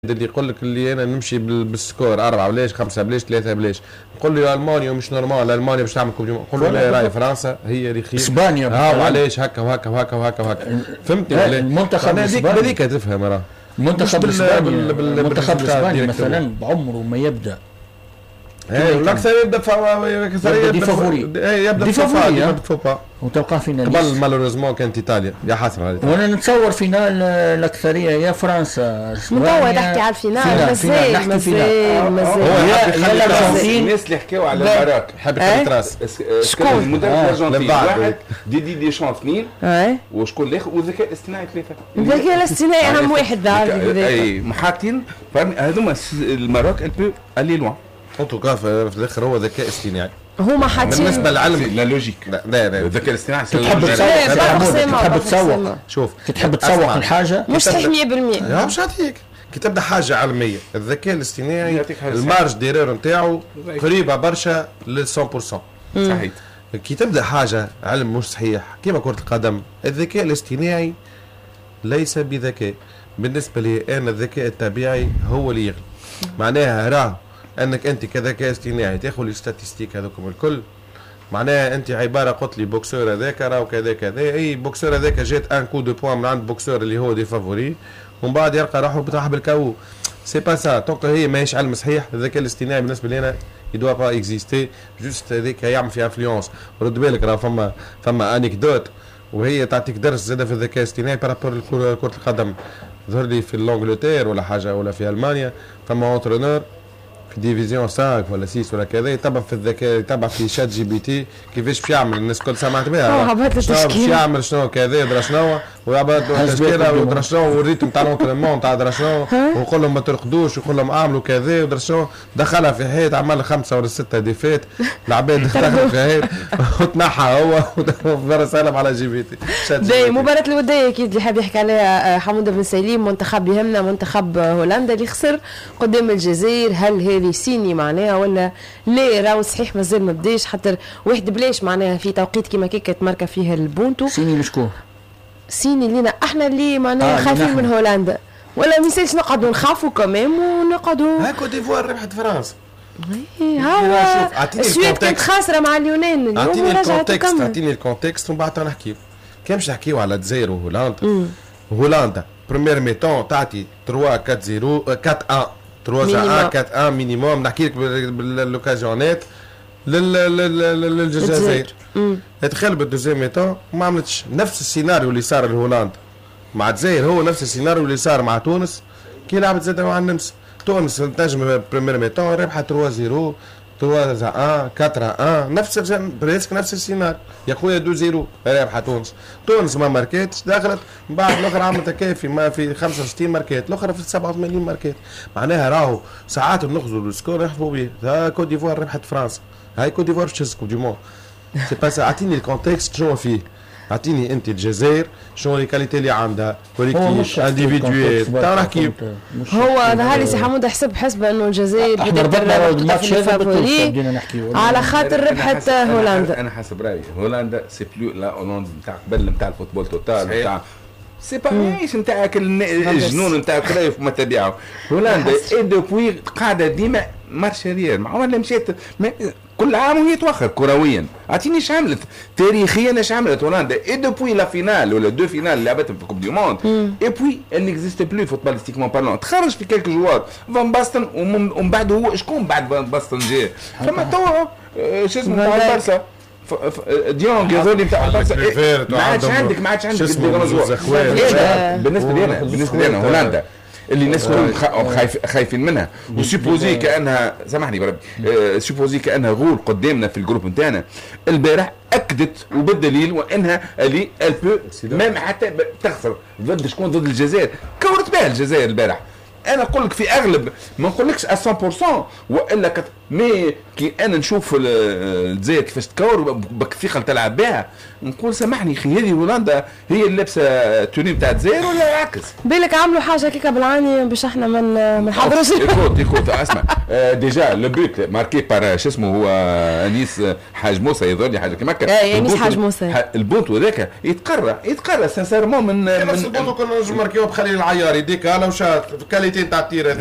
اللي يقول لك اللي انا نمشي بالسكور 4 بلاش 5 بلاش 3 بلاش، نقول له المانيا مش نورمال، المانيا باش تعمل كوب دي، نقول له لا راهي فرنسا هي اللي خير، اسبانيا وعلاش هكا وهكا وهكا وهكا وهكا. فهمتني؟ المنتخب الاسباني هذيك تفهم راه المنتخب الاسباني مثلا بعمره ما يبدا الاكثر يبدا فوفا وتلقاه فينال قبل مالوريزمون كانت ايطاليا، يا حسره عليك. وانا نتصور فينال الاكثريه يا فرنسا متوا تحكي على الفينال مازال الناس اللي حكاوا على المراك حاب يخلي راس شكون المدرب الارجنتيني واحد دي شون اثنين وشكون الاخر والذكاء الاصطناعي ثلاثه. الذكاء الاصطناعي اهم واحد اي محاطين هذوما المراك البو الي لوان انتو كاف في الاخر هو ذكاء اصطناعي. هما حاطين بالنسبه للعلم لا لوجيك لا الذكاء الاصطناعي تحب تسوق شوف تحب تسوق الحاجه مش صحيح 100%. مش هاتيك كي تبدا حاجه علميه الذكاء الاصطناعي المارج ديرير نتاعو قريبه برشا لل 100%. صحيح. كي تبدا حاجه علم مش صحيح كيما كره القدم، الذكاء الاصطناعي ليس بذكاء. بالنسبه لي انا الذكاء الطبيعي هو اللي يغلب. معناها راه انك انت كذكاء اصطناعي تاخذ الستاتستيك هذوكم الكل، معناها انت عباره قلت لي بوكسور هذاك راهو كذا كذا، اي بوكسور هذاك جات ان كو دو بوان من عند بوكسور اللي هو دي فافوري ومن بعد يلقى روحه بتاع بالكو. سي با سا طونك هي ماهيش علم صحيح. الذكاء الاصطناعي بالنسبه لي انا يدوا با اكزيستي، جوست هذاك يعمل في انفلونس. رد بالك راه فما انيكدوت وهي تعطيك درس زاده في الذكاء الاصطناعي بارابور كره القدم. ظهر لي في الانجلتير ولا حاجه ولا في المانيا فما اونترونور في ديفيزيون 5 ولا 6 ولا كذا يتبع في الذكاء يتبع في شات جي بي تي كيفاش باش يعمل. الناس الكل سمعت بها باش يعمل شنو كذا يدرى شنو ويعبد التشكيله ويدرى شنو والريتم تاع الانترينمون تاع درا شنو ويقول لهم ما ترقدوش ويقول لهم اعملوا كذا ودرا شنو. دخلها في حيط عمل 5 ولا 6 ديفات العباد دخلوا في حيط وتنحى هو وفر سلم على جي بي تي. داي مباراة الودية اكيد اللي حاب يحكي عليها حموده بن سليم. منتخب يهمنا منتخب هولندا اللي خسر قدام الجزائر. هل هذه سيني معناها ولا لا؟ راهو صحيح مازال ما بداش حتى واحد بلاش معناها في توقيت كيما كيكا تماركا فيها البونتو. سيني لشكون؟ سيني لينا احنا اللي معناها خايفين من هولندا ولا ما يصيرش نقعدوا نخافوا كمان ونقعدوا. هاكو ديفوار ربحت فرنسا. هاو السويد كانت خاسره مع اليونان. اعطيني الكونتكست ومن بعد نحكيو. كان باش نحكيو على الجزائر وهولندا. هولندا بريمير ميتون تعطي 3-4 مينيموم. نحكي لك باللوكازيونات للجزائر. تخيل بالدوزيام ميتون ما عملتش نفس السيناريو اللي صار لهولندا مع الجزائر، هو نفس السيناريو اللي صار مع تونس كي لعبت زاد مع النمسا. تونس تنجم بريمير ميتون ربحت 3-0 3-1 4-1 نفس السيناريو يا خويا 2-0 رابحه تونس ما ماركاتش دخلت من بعد الاخر عملت كافي ما في 65 ماركات الاخرى في 87 ماركات. معناها راهو ساعات بنخذوا السكور نحفظوا به. كوت ديفوار ربحت فرنسا، هاي كوت ديفوار باش تهز كوب دي مون. سي با سا. اعطيني الكونتكست شنو فيه، اعطيني انت الجزائر شنو لي كاليتي اللي عندها كوليكتيف انديفيدويل تاع نحكي. هو نهاري سي حمود حسب انه الجزائر بدات الماتش على خاطر ربحت هولندا. انا حسب رايي هولندا سي بلو لا هولندا نتاع قبل نتاع الفوتبول توتال نتاع سي با ماهيش نتاعك الجنون نتاعك كرايف ما تبعه. هولندا اي دوبوي قاعده ديما مارشاريير مع ولا مشات كل عام وهي توخر كرويا. اعطيني ايش عملت تاريخيا ايش عملت هولندا اي دوبوي لا فينال ولا دو فينال اللي لعبتهم في كوب دي موند اي بوي ان اكزيست بلو فوتباليستيكمون بارلون. تخرج في كلك جوار فان باستن ومن بعد هو شكون بعد فان باستن جا فما توا شو اسمه تاع البارسا ديونغ هذول نتاع البارسا ما عادش عندك بالنسبه لي انا هولندا اللي الناس خايفين منها وسيبوزي كانها سامحني بربي سيبوزي كانها غول قدامنا في الجروب نتاعنا. البارح اكدت وبالدليل وانها اللي البو مام حتى تخسر ضد شكون ضد الجزائر. كورت بها الجزائر البارح. انا اقول لك في اغلب ما نقولكش 100% والا مي كي انا نشوف الجزائر كيفاش تكور بثقه تلعب بها نقول سامحني اخي هذه هولندا هي اللي لابسه توني نتاع الجزائر ولا العكس. بالك عملوا حاجه كيكا بالعاني باش احنا ما نحضروش. ايكوت اسمع ديجا لو بوت ماركي بار شو اسمه هو انيس حاج موسى يظهر لي حاجه كيما هكا. انيس حاج موسى البونت هذاك يتقرا سانسيرمون من البونت كنا نجم ماركيو بخليل العيار يديك لو شات بدايتين تاع التير